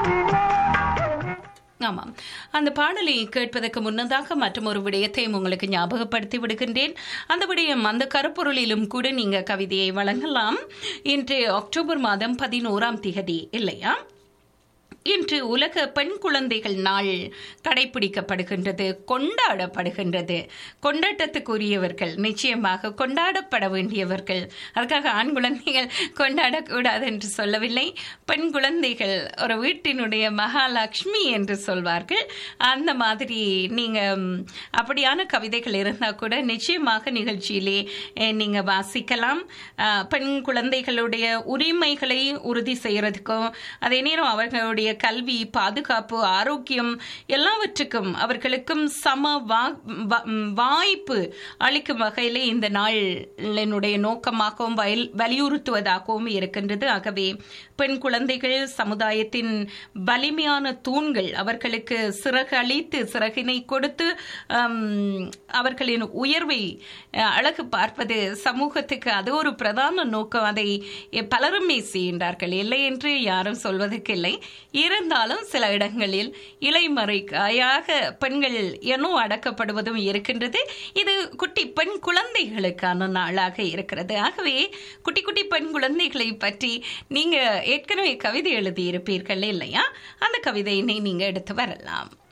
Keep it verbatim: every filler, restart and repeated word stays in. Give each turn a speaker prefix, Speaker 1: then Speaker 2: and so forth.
Speaker 1: ஆமாம், அந்த பாடலை கேட்பதற்கு முன்னதாக மற்றும் ஒரு விடயத்தையும் உங்களுக்கு ஞாபகப்படுத்தி விடுகின்றேன். அந்த விடயம் அந்த கருப்பொருளிலும் கூட நீங்க கவிதையை வழங்கலாம். இன்று அக்டோபர் மாதம் பதினோராம் திகதி இல்லையா? இன்று உலக பெண் குழந்தைகள் நாள் கடைபிடிக்கப்படுகின்றது, கொண்டாடப்படுகின்றது. கொண்டாட்டத்துக்குரியவர்கள் நிச்சயமாக கொண்டாடப்பட வேண்டியவர்கள். அதுக்காக ஆண் குழந்தைகள் கொண்டாடக்கூடாது என்று சொல்லவில்லை. பெண் குழந்தைகள் ஒரு வீட்டினுடைய மகாலட்சுமி என்று சொல்வார்கள். அந்த மாதிரி நீங்க அப்படியான கவிதைகள் இருந்தால் கூட நிச்சயமாக நிகழ்ச்சியிலே நீங்க வாசிக்கலாம். பெண் குழந்தைகளுடைய உரிமைகளை உறுதி செய்யறதுக்கும் அதே நேரம் அவர்களுடைய கல்வி, பாதுகாப்பு, ஆரோக்கியம் எல்லாவற்றுக்கும் அவர்களுக்கும் சம வாய்ப்பு அளிக்கும் வகையிலே இந்த நாளினுடைய நோக்கமாகவும் வலியுறுத்துவதாகவும் இருக்கின்றது. ஆகவே பெண் குழந்தைகள் சமுதாயத்தின் வலிமையான தூண்கள். அவர்களுக்கு சிறகு அளித்து சிறகினை கொடுத்து அவர்களின் உயர்வை அழகு பார்ப்பது சமூகத்துக்கு அது ஒரு பிரதான நோக்கம். அதை பலருமே செய்கின்றார்கள், இல்லை என்று யாரும் சொல்வதற்கு இல்லை. இருந்தாலும் சில இடங்களில் இலைமறைக்காயாக பெண்கள் எனோ அடக்கப்படுவதும் இருக்கின்றது. இது குட்டி பெண் குழந்தைகளுக்கான நாளாக இருக்கிறது. ஆகவே குட்டி குட்டி பெண் குழந்தைகளை பற்றி நீங்க ஏற்கனவே கவிதை எழுதியிருப்பீர்கள் இல்லையா? அந்த கவிதையினை நீங்க எடுத்து வரலாம்.